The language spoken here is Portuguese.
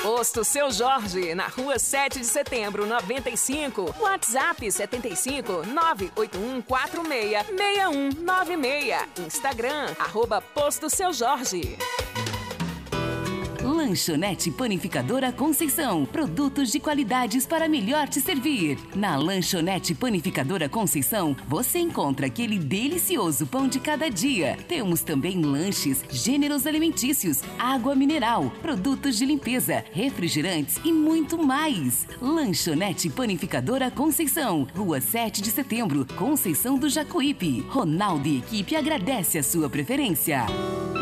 Posto Seu Jorge, na rua 7 de setembro, 95. WhatsApp 75 98146 6196. Instagram, @Posto Seu Jorge. Lanchonete Panificadora Conceição. Produtos de qualidades para melhor te servir. Na Lanchonete Panificadora Conceição, você encontra aquele delicioso pão de cada dia. Temos também lanches, gêneros alimentícios, água mineral, produtos de limpeza, refrigerantes e muito mais. Lanchonete Panificadora Conceição. Rua 7 de setembro, Conceição do Jacuípe. Ronaldo e equipe agradece a sua preferência.